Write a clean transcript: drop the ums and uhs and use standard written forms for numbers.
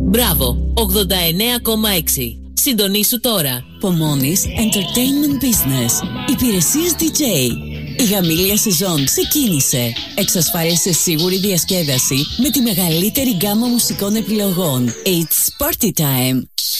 Μπράβο, 89,6. Συντονίσου τώρα. Pomonis Entertainment Business. Υπηρεσίες DJ. Η χαμηλή σεζόν ξεκίνησε. Εξασφάλισε σίγουρη διασκέδαση με τη μεγαλύτερη γκάμα μουσικών επιλογών. It's party time.